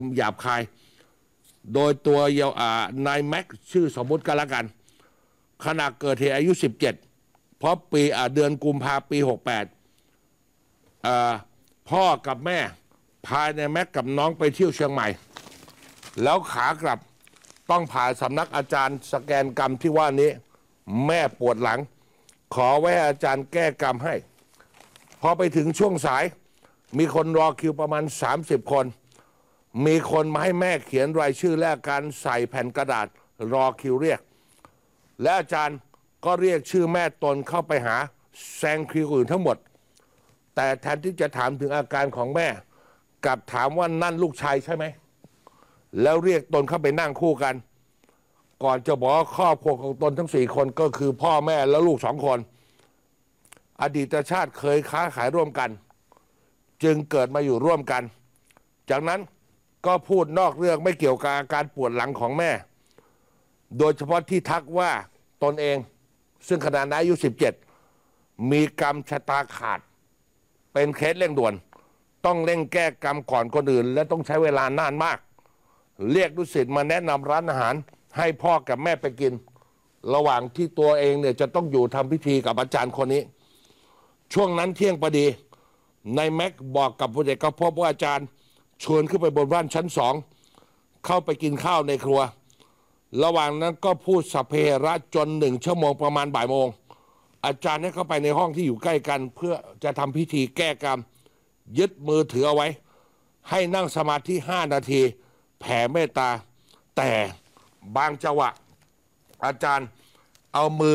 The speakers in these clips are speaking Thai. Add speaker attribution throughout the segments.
Speaker 1: หยาบคายโดยตัวนายแม็กชื่อสมมุติก็แล้วกันขณะเกิดเหตุอายุ 17เพราะเดือนกุมภาพันธ์ปี 68พ่อกับแม่พานายแม็กกับน้องไปเที่ยวเชียงใหม่แล้วขากลับต้องผ่านสำนักอาจารย์สแกนกรรมที่ว่านี้แม่ปวดหลังขอไว้อาจารย์แก้กรรมให้พอไปถึงช่วงสายมีคนรอคิวประมาณ30 คนมีคนมาให้แม่เขียนรายชื่อและการใส่แผ่นกระดาษรอคิวเรียกและอาจารย์ก็เรียกชื่อแม่ตนเข้าไปหาแซงคิวอื่นทั้งหมดแต่แทนที่จะถามถึงอาการของแม่กลับถามว่านั่นลูกชายใช่ไหมแล้วเรียกตนเข้าไปนั่งคู่กันก่อนจะบอกครอบครัวของตนทั้ง4 คนก็คือพ่อแม่และลูก2 คนอดีตชาติเคยค้าขายร่วมกันจึงเกิดมาอยู่ร่วมกันจากนั้นก็พูดนอกเรื่องไม่เกี่ยวกับอาการปวดหลังของแม่โดยเฉพาะที่ทักว่าตนเองซึ่งขณะนั้นอายุ 17มีกรรมชะตาขาดเป็นเคสเร่งด่วนต้องเร่งแก้กรรมก่อนคนอื่นและต้องใช้เวลานานมากเรียกลูกศิษย์มาแนะนำร้านอาหารให้พ่อกับแม่ไปกินระหว่างที่ตัวเองเนี่ยจะต้องอยู่ทำพิธีกับอาจารย์คนนี้ช่วงนั้นเที่ยงพอดีนายแม็กบอกกับผู้ใหญ่ก็พบว่าอาจารย์ชวนขึ้นไปบนบ้านชั้น2เข้าไปกินข้าวในครัวระหว่างนั้นก็พูดสัพเพเหระจน1 ชั่วโมงประมาณบ่ายโมงอาจารย์ให้เข้าไปในห้องที่อยู่ใกล้กันเพื่อจะทำพิธีแก้กรรมยึดมือถือเอาไว้ให้นั่งสมาธิ5 นาทีแผ่เมตตาแต่บางจังหวะอาจารย์เอามือ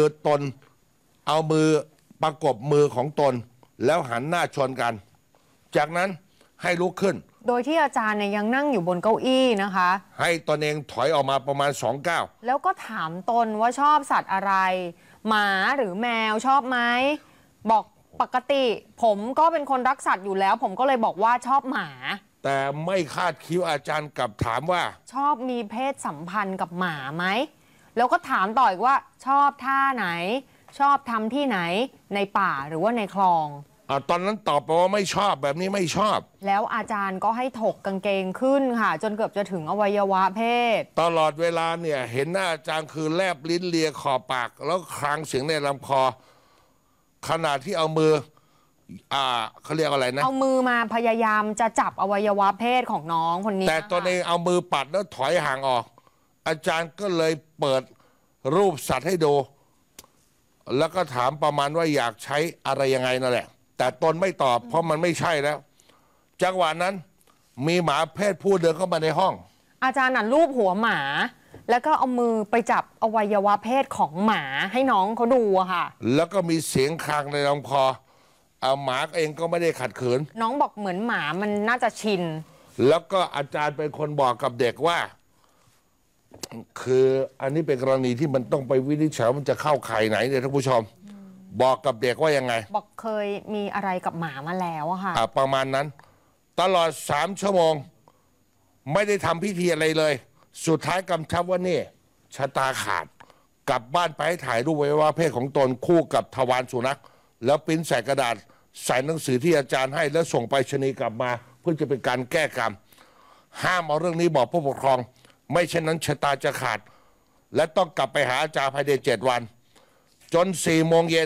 Speaker 1: ประกบมือของตนแล้วหันหน้าชนกันจากนั้นให้ลุกขึ้น
Speaker 2: โดยที่อาจารย์เนี่ยยังนั่งอยู่บนเก้าอี้นะคะ
Speaker 1: ให้ตนเองถอยออกมาประมาณ2 ก้าว
Speaker 2: แล้วก็ถามตนว่าชอบสัตว์อะไรหมาหรือแมวชอบไหมบอกปกติผมก็เป็นคนรักสัตว์อยู่แล้วผมก็เลยบอกว่าชอบหมา
Speaker 1: แต่ไม่คาดคิดอาจารย์กลับถามว่า
Speaker 2: ชอบมีเพศสัมพันธ์กับหมาไหมแล้วก็ถามต่ออีกว่าชอบท่าไหนชอบทำที่ไหนในป่าหรือว่าในคลอง
Speaker 1: ตอนนั้นตอบไปว่าไม่ชอบแบบนี้ไม่ชอบ
Speaker 2: แล้วอาจารย์ก็ให้ถกกางเกงขึ้นค่ะจนเกือบจะถึงอวัยวะเพศ
Speaker 1: ตลอดเวลาเนี่ยเห็นหน้าอาจารย์คือแลบลิ้นเลียขอบปากแล้วคลางเสียงในลำคอขณะที่เอามือเขาเรียกอะไรนะ
Speaker 2: เอามือมาพยายามจะจับอวัยวะเพศของน้องคนนี้
Speaker 1: แต่ตนเองเอามือปัดแล้วถอยห่างออกอาจารย์ก็เลยเปิดรูปสัตว์ให้ดูแล้วก็ถามประมาณว่าอยากใช้อะไรยังไงนั่นแหละแต่ตนไม่ตอบเพราะมันไม่ใช่แล้วจังหวะนั้นมีหมาเพศผู้เดินเข้ามาในห้อง
Speaker 2: อาจารย์น่ะลูบหัวหมาแล้วก็เอามือไปจับอวัยวะเพศของหมาให้น้องเขาดูอะค่ะ
Speaker 1: แล้วก็มีเสียงคลางในลำคอหมาเองก็ไม่ได้ขัดขืน
Speaker 2: น้องบอกเหมือนหมามันน่าจะชิน
Speaker 1: แล้วก็อาจารย์เป็นคนบอกกับเด็กว่าคืออันนี้เป็นกรณีที่มันต้องไปวินิจฉัยมันจะเข้าข่ายไหนเนี่ยท่านผู้ชมบอกกับเด็กว่ายังไง
Speaker 2: บอกเคยมีอะไรกับหมามาแล้วอะค่ะ
Speaker 1: ประมาณนั้นตลอด3 ชั่วโมงไม่ได้ทำพิธีอะไรเลยสุดท้ายกำชับว่านี่ชะตาขาดกลับบ้านไปให้ถ่ายรูปไว้ว่าเพศของตนคู่กับทวารสุนัขแล้วปริ้นใส่กระดาษใส่หนังสือที่อาจารย์ให้แล้วส่งไปรษณีย์กลับมาเพื่อจะเป็นการแก้กรรมห้ามเอาเรื่องนี้บอกผู้ปกครองไม่เช่นนั้นชะตาจะขาดและต้องกลับไปหาอาจารย์ภายใน7 วันจน4 โมงเย็น